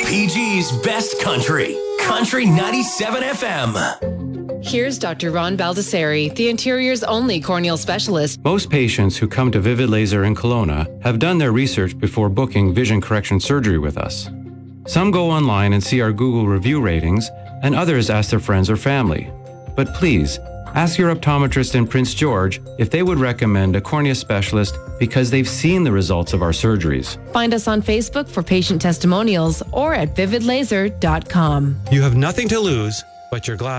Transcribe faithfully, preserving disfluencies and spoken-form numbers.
P G's best country. Country ninety-seven F M. Here's Doctor Ron Baldessari, the interior's only corneal specialist. Most patients who come to Vivid Laser in Kelowna have done their research before booking vision correction surgery with us. Some go online and see our Google review ratings, and others ask their friends or family. But please, ask your optometrist in Prince George if they would recommend a cornea specialist because they've seen the results of our surgeries. Find us on Facebook for patient testimonials or at vivid laser dot com. You have nothing to lose but your glasses.